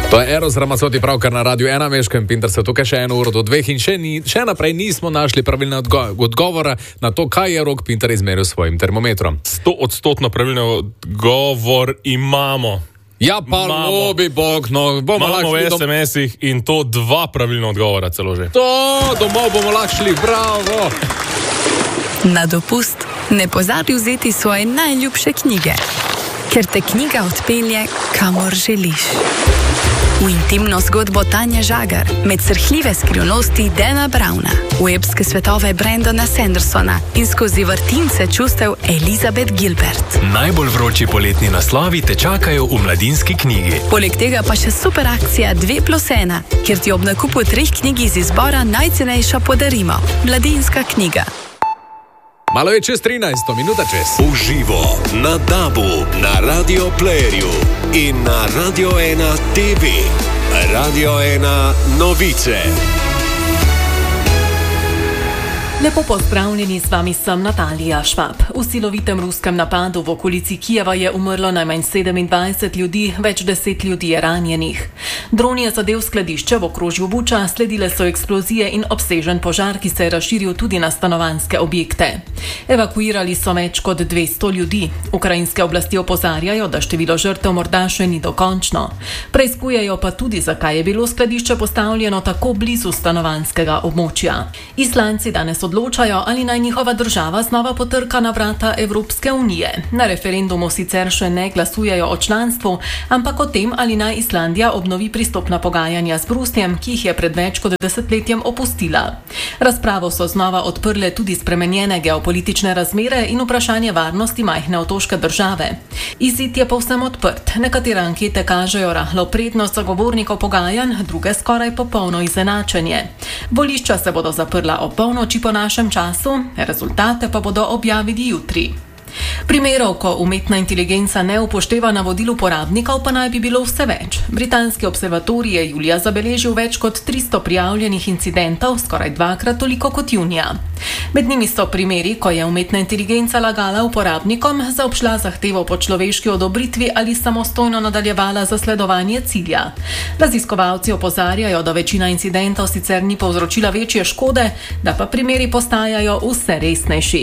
To je Eros Ramazzotti pravkar na Radiu 1, Meško in Pinter se tukaj še 1 uro do 2 in še naprej nismo našli pravilne odgovora na to, kaj je Rok Pinter izmeril s svojim termometrom. 100% pravilni odgovor imamo. Ja, pa lobi bog, no, imamo v SMS-ih in to 2 pravilna odgovora celo že. To, domov bomo lahko šli, bravo! Na dopust ne pozabi vzeti svoje najljubše knjige, ker te knjiga odpelje, kamor želiš. V intimno zgodbo Tanje Žagar, med srhljive skrivnosti Dana Browna, v epske svetove Brandona Sandersona in skozi vrtince čustev Elizabeth Gilbert. Najbolj vroči poletni naslovi te čakajo v Mladinski knjigi. Poleg tega pa še super akcija 2+1, kjer ti ob nakupu 3 knjig iz izbora najcenejša podarimo. Mladinska knjiga. Malo je čez 13, minuta čez. Uživo na DAB-u, na Radio Playerju in na Radio 1 TV. Radio 1 novice. Lepo pozdravljeni, z vami sem Natalija Švab. V silovitem ruskem napadu v okolici Kijeva je umrlo najmanj 27 ljudi, več 10 ljudi je ranjenih. Dron je zadel skladišče v okrožju Buča, sledile so eksplozije in obsežen požar, ki se je razširil tudi na stanovanjske objekte. Evakuirali so več kot 200 ljudi. Ukrajinske oblasti opozarjajo, da število žrtev morda še ni dokončno. Preiskujejo pa tudi, zakaj je bilo skladišče postavljeno tako blizu stanovanjskega območja. Islandci danes odločajo, ali naj njihova država znova potrka na vrata Evropske unije. Na referendumu sicer še ne glasujejo o članstvu, ampak o tem, ali naj Islandija obnovi pristopna pogajanja z Brusljem, ki jih je pred več kot desetletjem opustila. Razpravo so znova odprle tudi spremenjene geopolitične razmere in vprašanje varnosti majhne otoške države. Izid je povsem odprt. Nekatere ankete kažejo rahlo prednost zagovornikov pogajanj, druge skoraj popolno izenačenje. Volišča se bodo zaprla o polnoči po našem času, rezultate pa bodo objavili jutri. Primerov, ko umetna inteligenca ne upošteva navodil uporabnikov, pa naj bi bilo vse več. Britanski observatorij je julija zabeležil več kot 300 prijavljenih incidentov, skoraj 2-krat toliko kot junija. Med njimi so primeri, ko je umetna inteligenca lagala uporabnikom, zaobšla zahtevo po človeški odobritvi ali samostojno nadaljevala zasledovanje cilja. Raziskovalci opozarjajo, da večina incidentov sicer ni povzročila večje škode, da pa primeri postajajo vse resnejši.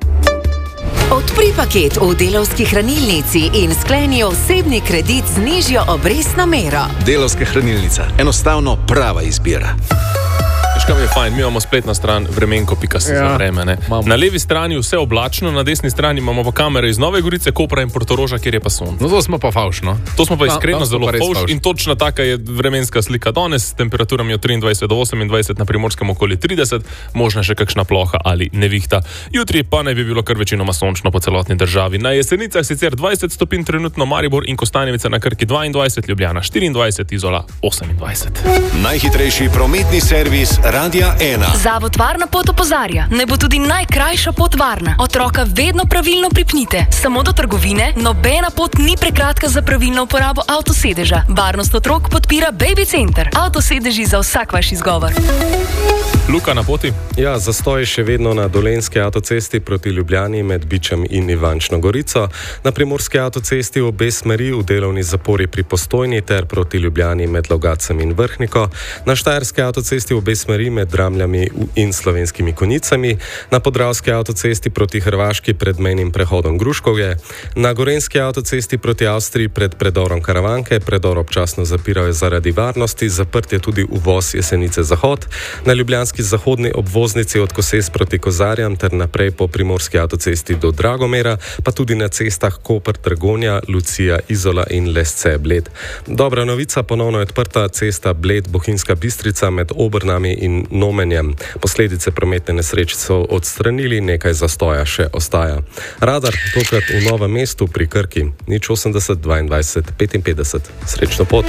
Odpri paket v Delavski hranilnici in skleni osebni kredit z nižjo obrestno mero. Delavska hranilnica. Enostavno prava izbira. Kaj je fajn, mi imamo spletna stran vremenko.si za vreme. Na levi strani vse oblačno, na desni strani imamo pa kamere iz Nove Gorice, Kopra in Portoroža, kjer je pa sonce. No, to smo pa favš, no? To smo pa iskreno zelo favš in točno taka je vremenska slika danes, s temperaturami od 23 do 28, na Primorskem okoli 30, možna še kakšna ploha ali nevihta. Jutri pa naj bi bilo kar večinoma sončno po celotni državi. Na Jesenicah sicer 20 stopinj trenutno, Maribor in Kostanjevica na Krki 22, Ljubljana 24, Izola 28. Najhitrejši prometni servis Radia 1. Zavod Varna pot opozarja, ne bo tudi najkrajša pot varna. Otroka vedno pravilno pripnite. Samo do trgovine, nobena pot ni prekratka za pravilno uporabo avtosedeža. Varnost otrok podpira Baby Center. Avtosedeži za vsak vaš izgovor. Luka na poti? Ja, zastoj še vedno na Dolenjski avtocesti proti Ljubljani med Bičem in Ivančno Gorico, na Primorski avtocesti v obe smeri v delovni zapori pri Postojni ter proti Ljubljani med Logatcem in Vrhniko, na Štajerski avtocesti v obe smeri med Dramljami in Slovenskimi Konjicami, na Podravski avtocesti proti Hrvaški pred mejnim prehodom Gruškovje, na Gorenjski avtocesti proti Avstriji pred predorom Karavanke, predor občasno zapirajo zaradi varnosti, zaprt je tudi uvoz Jesenice Zahod, na Ljubljanski zahodni obvoznici od Koses proti Kozarjam ter naprej po Primorski avtocesti do Dragomera, pa tudi na cestah Koper-Trgonja, Lucija, Izola in Lesce-Bled. Dobra novica, ponovno je odprta cesta Bled-Bohinjska Bistrica med Obrnami in Nomenjem. Posledice prometne nesreče so odstranili, nekaj zastoja še ostaja. Radar tokrat v Novem mestu pri Krki, 080 22 55. Srečno pot!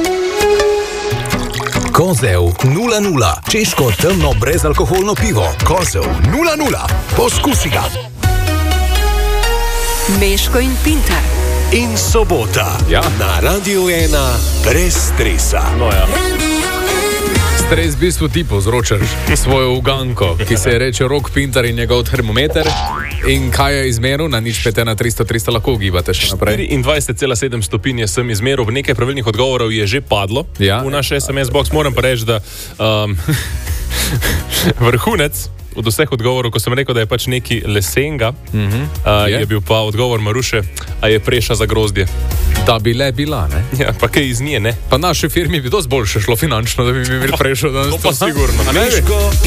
Kozel 0:0. Češko temno brezalkoholno pivo. Kozel 0:0. Poskusi ga. Meško in Pinter. In sobota. Na Radio 1 brez stresa. No ja. Stres v bistvu ti povzročaš svojo uganko, ki se je reče Rok Pintar in njegov termometer. In kaj je izmeril? Na 0,5 na 300 lahko ugibate še naprej. 24,7 stopinje sem izmeril, nekaj pravilnih odgovorov je že padlo v naš SMS box. Moram pa reči, da vrhunec od vseh odgovorov, ko sem rekel, da je pač neki lesenga, je bil pa odgovor Maruše, a je preša za grozdje. Da bi le bila, ne? Ja, pa kaj iz nje, ne? Pa naši firmi bi dosti boljše šlo finančno, da bi imeli prešo danes. To pa sigurno.